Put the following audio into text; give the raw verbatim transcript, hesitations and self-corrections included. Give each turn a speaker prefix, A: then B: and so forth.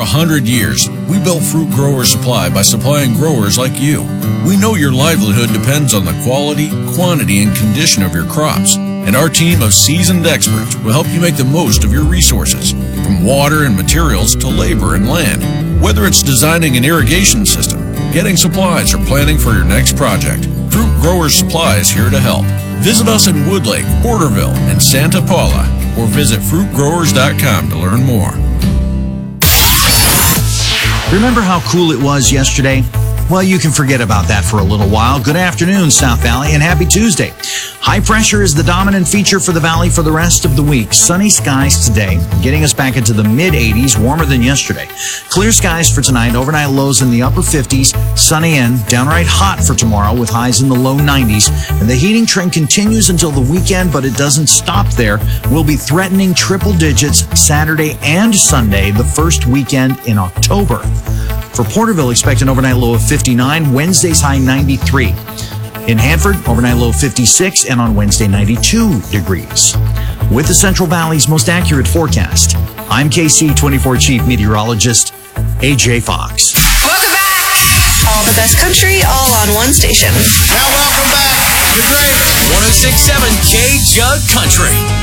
A: hundred years, we built Fruit Grower Supply by supplying growers like you. We know your livelihood depends on the quality, quantity, and condition of your crops, and our team of seasoned experts will help you make the most of your resources, from water and materials to labor and land. Whether it's designing an irrigation system, getting supplies, or planning for your next project, Fruit Grower Supply is here to help. Visit us in Woodlake, Porterville, and Santa Paula, or visit fruit growers dot com to learn more.
B: Remember how cool it was yesterday? Well, you can forget about that for a little while. Good afternoon, South Valley, and happy Tuesday. High pressure is the dominant feature for the valley for the rest of the week. Sunny skies today, getting us back into the mid eighties, warmer than yesterday. Clear skies for tonight, overnight lows in the upper fifties, sunny and downright hot for tomorrow with highs in the low nineties. And the heating trend continues until the weekend, but it doesn't stop there. We'll be threatening triple digits Saturday and Sunday, the first weekend in October. For Porterville, expect an overnight low of fifty-nine, Wednesday's high ninety-three. In Hanford, overnight low of fifty-six, and on Wednesday, ninety-two degrees. With the Central Valley's most accurate forecast, I'm K C twenty-four Chief Meteorologist A J Fox.
C: Welcome back! All the best country, all on one station.
D: Now welcome back, the greatest.
E: one oh six point seven K Jug Country.